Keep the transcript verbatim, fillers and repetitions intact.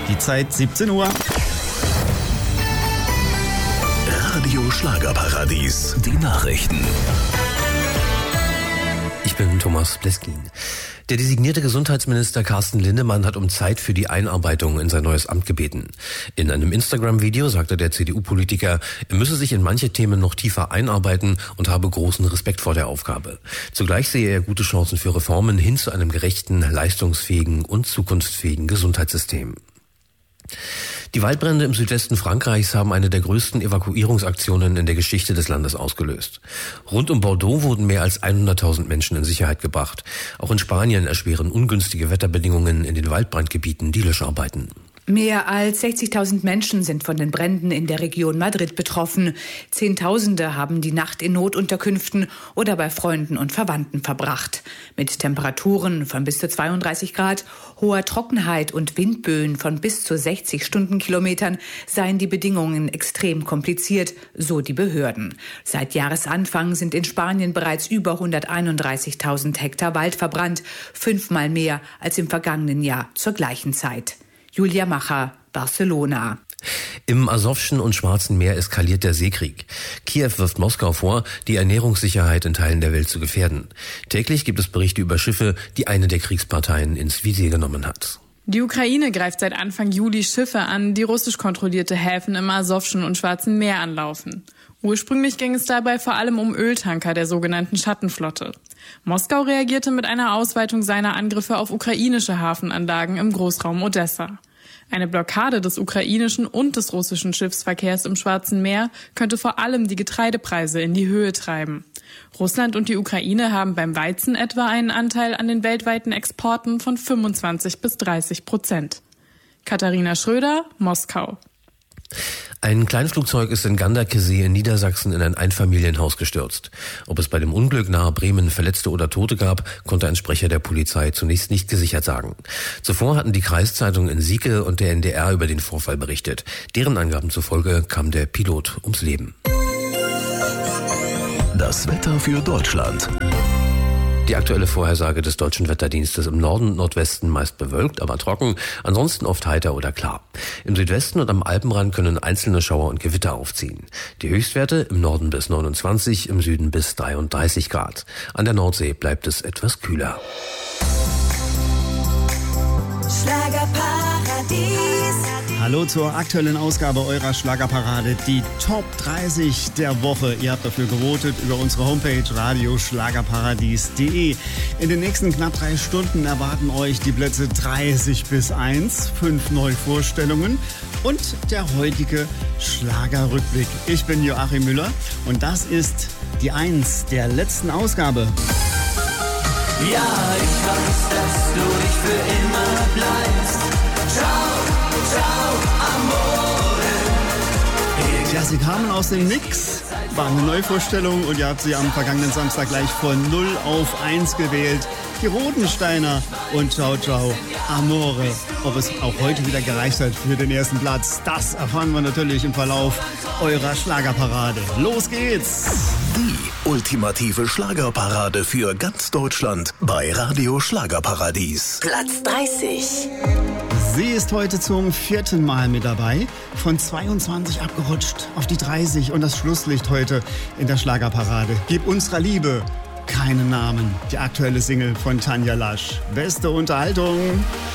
Die Zeit siebzehn Uhr. Radio Schlagerparadies, die Nachrichten. Ich bin Thomas Bleskin. Der designierte Gesundheitsminister Carsten Linnemann hat um Zeit für die Einarbeitung in sein neues Amt gebeten. In einem Instagram-Video sagte der C D U-Politiker, er müsse sich in manche Themen noch tiefer einarbeiten und habe großen Respekt vor der Aufgabe. Zugleich sehe er gute Chancen für Reformen hin zu einem gerechten, leistungsfähigen und zukunftsfähigen Gesundheitssystem. Die Waldbrände im Südwesten Frankreichs haben eine der größten Evakuierungsaktionen in der Geschichte des Landes ausgelöst. Rund um Bordeaux wurden mehr als hunderttausend Menschen in Sicherheit gebracht. Auch in Spanien erschweren ungünstige Wetterbedingungen in den Waldbrandgebieten die Löscharbeiten. Mehr als sechzigtausend Menschen sind von den Bränden in der Region Madrid betroffen. Zehntausende haben die Nacht in Notunterkünften oder bei Freunden und Verwandten verbracht. Mit Temperaturen von bis zu zweiunddreißig Grad, hoher Trockenheit und Windböen von bis zu sechzig Stundenkilometern seien die Bedingungen extrem kompliziert, so die Behörden. Seit Jahresanfang sind in Spanien bereits über hunderteinunddreißigtausend Hektar Wald verbrannt, fünfmal mehr als im vergangenen Jahr zur gleichen Zeit. Julia Macher, Barcelona. Im Asowschen und Schwarzen Meer eskaliert der Seekrieg. Kiew wirft Moskau vor, die Ernährungssicherheit in Teilen der Welt zu gefährden. Täglich gibt es Berichte über Schiffe, die eine der Kriegsparteien ins Visier genommen hat. Die Ukraine greift seit Anfang Juli Schiffe an, die russisch kontrollierte Häfen im Asowschen und Schwarzen Meer anlaufen. Ursprünglich ging es dabei vor allem um Öltanker der sogenannten Schattenflotte. Moskau reagierte mit einer Ausweitung seiner Angriffe auf ukrainische Hafenanlagen im Großraum Odessa. Eine Blockade des ukrainischen und des russischen Schiffsverkehrs im Schwarzen Meer könnte vor allem die Getreidepreise in die Höhe treiben. Russland und die Ukraine haben beim Weizen etwa einen Anteil an den weltweiten Exporten von fünfundzwanzig bis dreißig Prozent. Katharina Schröder, Moskau. Ein Kleinflugzeug ist in Ganderkesee in Niedersachsen in ein Einfamilienhaus gestürzt. Ob es bei dem Unglück nahe Bremen Verletzte oder Tote gab, konnte ein Sprecher der Polizei zunächst nicht gesichert sagen. Zuvor hatten die Kreiszeitungen in Sieke und der N D R über den Vorfall berichtet. Deren Angaben zufolge kam der Pilot ums Leben. Das Wetter für Deutschland. Die aktuelle Vorhersage des Deutschen Wetterdienstes: im Norden und Nordwesten meist bewölkt, aber trocken, ansonsten oft heiter oder klar. Im Südwesten und am Alpenrand können einzelne Schauer und Gewitter aufziehen. Die Höchstwerte im Norden bis neunundzwanzig, im Süden bis dreiunddreißig Grad. An der Nordsee bleibt es etwas kühler. Schlagerparadies. Hallo zur aktuellen Ausgabe eurer Schlagerparade, die Top dreißig der Woche. Ihr habt dafür gewotet über unsere Homepage radio schlagerparadies punkt de. In den nächsten knapp drei Stunden erwarten euch die Plätze dreißig bis eins, fünf Neuvorstellungen und der heutige Schlagerrückblick. Ich bin Joachim Müller und das ist die eins der letzten Ausgabe. Ja, ich weiß, dass du nicht für immer bleibst. Ciao, ciao, amore. Ja, sie kamen aus dem Nix, war eine Neuvorstellung und ihr habt sie am vergangenen Samstag gleich von null auf eins gewählt. Die Rodensteiner und Ciao, ciao, amore. Ob es auch heute wieder gereicht hat für den ersten Platz, das erfahren wir natürlich im Verlauf eurer Schlagerparade. Los geht's! Die ultimative Schlagerparade für ganz Deutschland bei Radio Schlagerparadies. Platz dreißig. Sie ist heute zum vierten Mal mit dabei, von zweiundzwanzig abgerutscht auf die dreißig und das Schlusslicht heute in der Schlagerparade. Gib unserer Liebe keinen Namen. Die aktuelle Single von Tanja Lasch. Beste Unterhaltung.